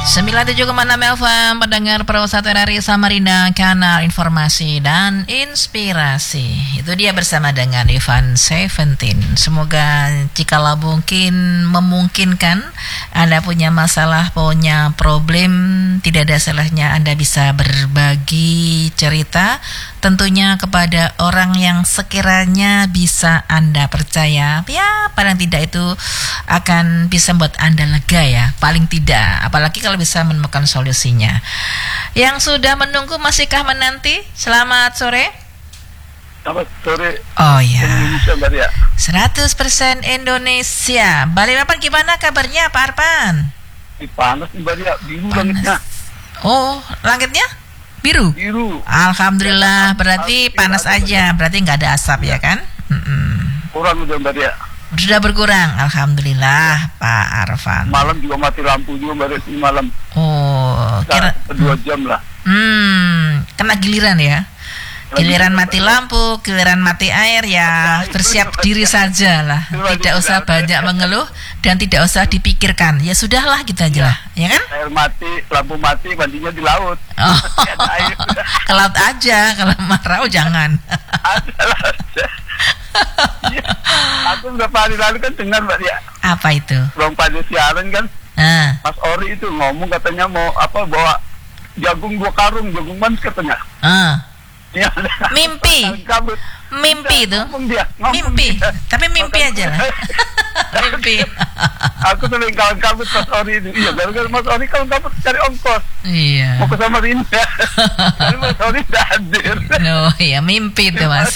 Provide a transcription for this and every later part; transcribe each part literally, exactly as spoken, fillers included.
sembilan puluh tujuh koma enam F M, pendengar Pro satu R R I Samarinda, kanal informasi dan inspirasi. Itu dia bersama dengan Ivan Seventeen. Semoga jikalau mungkin memungkinkan Anda punya masalah, punya problem, tidak ada salahnya Anda bisa berbagi cerita, tentunya kepada orang yang sekiranya bisa Anda percaya. Ya, paling tidak itu akan bisa membuat Anda lega ya, paling tidak. Apalagi kalau bisa menemukan solusinya. Yang sudah menunggu masihkah menanti? Selamat sore. Selamat sore. Oh ya. Indonesia, Mbak Ria. seratus persen Indonesia. Balikpapan gimana kabarnya, Pak Arpan? Ini panas nih, Mbak Ria. Biru langitnya. Oh, langitnya biru? Biru. Alhamdulillah, berarti panas aja. Berarti nggak ada asap ya, ya kan? Mm-mm. Kurang udah, Mbak Ria. Sudah berkurang, alhamdulillah, Pak Arfan. Malam juga mati lampu juga, Mbak Ria, di malam. Oh, kira dua jam lah. Hmm, kena giliran ya. Giliran mati lampu, giliran mati air ya, bersiap diri saja lah. Tidak usah banyak mengeluh dan tidak usah dipikirkan. Ya sudahlah, gitu aja lah, ya kan? Air mati, lampu mati, mandinya di laut. Oh, ke laut aja, kalau marah oh jangan. Ada lah. Ya, aku beberapa hari lalu kan dengar, Mbak Ria. Apa itu? Bang pada siaran kan, ah. Mas Ori itu ngomong katanya mau apa bawa jagung dua karung, jagung manis katanya. Ah. Ya, mimpi, kabut. mimpi itu, ngomong dia, ngomong mimpi, dia. tapi mimpi aja lah. Mimpi. Aku sering kawan kabut Mas Ori itu. Iya, gara-gara Mas Ori kawan kabut cari ongkos. Iya. Mau ke Samarinda. Tapi Mas Ori tidak hadir. No, ya mimpi itu Mas.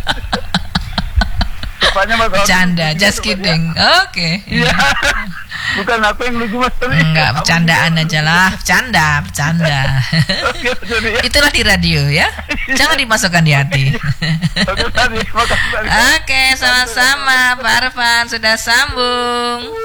Bercanda, just kidding. Oke. Okay. Iya. Bukan aku yang lucu Mas Ori. Enggak, bercandaan aja lah. Bercanda, bercanda. Itulah di radio ya. Jangan dimasukkan di hati. Oke, okay, sama-sama Pak Arfan sudah sambung.